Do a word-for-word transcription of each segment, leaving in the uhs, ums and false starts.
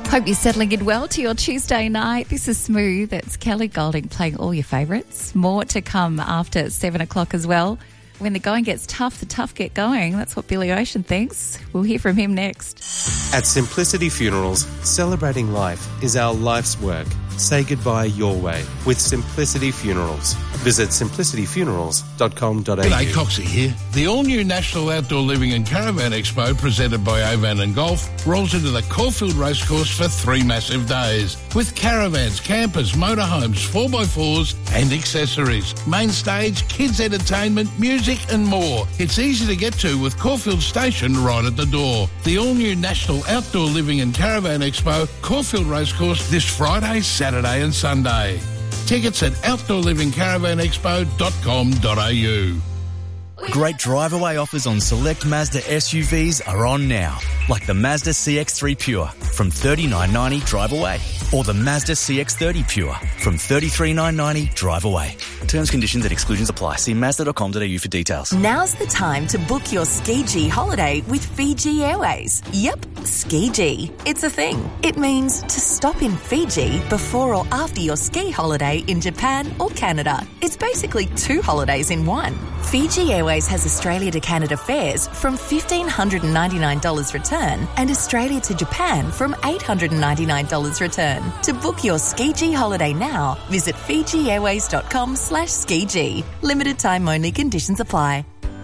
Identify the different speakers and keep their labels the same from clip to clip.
Speaker 1: Hope you're settling in well to your Tuesday night. This is Smooth. It's Kelly Golding playing all your favourites. More to come after seven o'clock as well. When the going gets tough, the tough get going. That's what Billy Ocean thinks. We'll hear from him next.
Speaker 2: At Simplicity Funerals, celebrating life is our life's work. Say goodbye your way with Simplicity Funerals. Visit simplicity funerals dot com dot a u.
Speaker 3: G'day, Coxie here. The all-new National Outdoor Living and Caravan Expo presented by Ovan and Golf rolls into the Caulfield Racecourse for three massive days with caravans, campers, motorhomes, four by fours and accessories. Main stage, kids entertainment, music and more. It's easy to get to with Caulfield Station right at the door. The all-new National Outdoor Living and Caravan Expo, Caulfield Racecourse this Friday, Saturday and Sunday. Tickets at outdoor living caravan expo dot com dot a u.
Speaker 4: Great drive-away offers on select Mazda S U Vs are on now, like the Mazda C X three Pure from thirty-nine ninety drive away, or the Mazda C X thirty Pure from thirty-three nine ninety drive away. Terms, conditions and exclusions apply. See mazda dot com dot a u for details.
Speaker 5: Now's the time to book your Ski-G holiday with Fiji Airways. Yep, Ski-G. It's a thing. It means to stop in Fiji before or after your ski holiday in Japan or Canada. It's basically two holidays in one. Fiji Airways has Australia to Canada fares from one thousand five hundred ninety-nine dollars return and Australia to Japan from eight hundred ninety-nine dollars return. To book your Ski-G holiday now, visit fiji airways dot com slash ski g. Limited time only, conditions apply.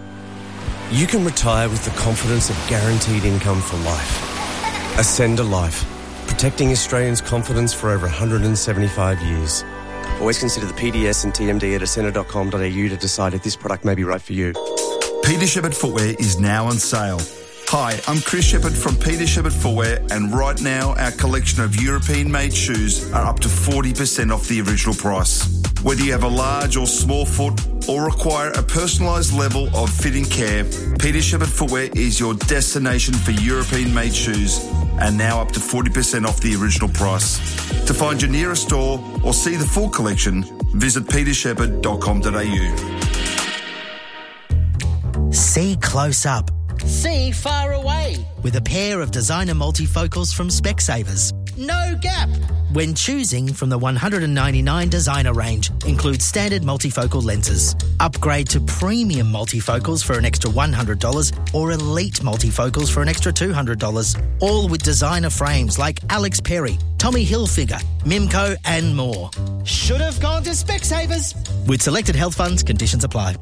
Speaker 6: You can retire with the confidence of guaranteed income for life. Ascend a Life, protecting Australians' confidence for over one hundred seventy-five years. Always consider the P D S and T M D at ascender dot com dot a u to decide if this product may be right for you.
Speaker 7: Peter Shepherd Footwear is now on sale. Hi, I'm Chris Shepherd from Peter Shepherd Footwear, and right now our collection of European-made shoes are up to forty percent off the original price. Whether you have a large or small foot or require a personalised level of fitting care, Peter Shepherd Footwear is your destination for European-made shoes, and now up to forty percent off the original price. To find your nearest store or see the full collection, visit peter shepherd dot com dot a u.
Speaker 8: See close up.
Speaker 9: See far away.
Speaker 8: With a pair of designer multifocals from Specsavers.
Speaker 9: No gap.
Speaker 8: When choosing from the one hundred ninety-nine designer range, includes standard multifocal lenses. Upgrade to premium multifocals for an extra one hundred dollars or elite multifocals for an extra two hundred dollars. All with designer frames like Alex Perry, Tommy Hilfiger, Mimco and more.
Speaker 9: Should have gone to Specsavers.
Speaker 8: With selected health funds, conditions apply.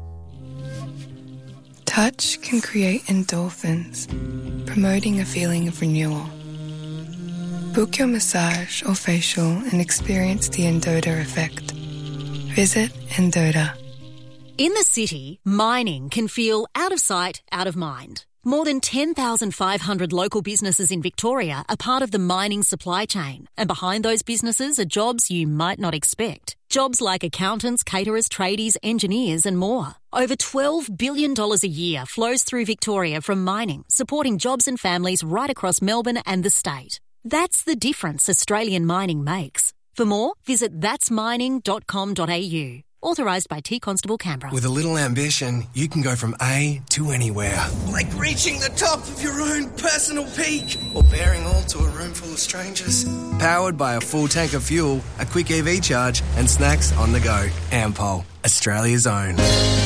Speaker 10: Touch can create endorphins, promoting a feeling of renewal. Book your massage or facial and experience the Endota effect. Visit Endota.
Speaker 11: In the city, mining can feel out of sight, out of mind. More than ten thousand five hundred local businesses in Victoria are part of the mining supply chain, and behind those businesses are jobs you might not expect. Jobs like accountants, caterers, tradies, engineers and more. Over twelve billion dollars a year flows through Victoria from mining, supporting jobs and families right across Melbourne and the state. That's the difference Australian mining makes. For more, visit that's mining dot com dot a u. Authorised by T Constable Canberra.
Speaker 12: With a little ambition, you can go from A to anywhere.
Speaker 13: Like reaching the top of your own personal peak.
Speaker 12: Or bearing all to a room full of strangers. Powered by a full tank of fuel, a quick E V charge, and snacks on the go. Ampol, Australia's own.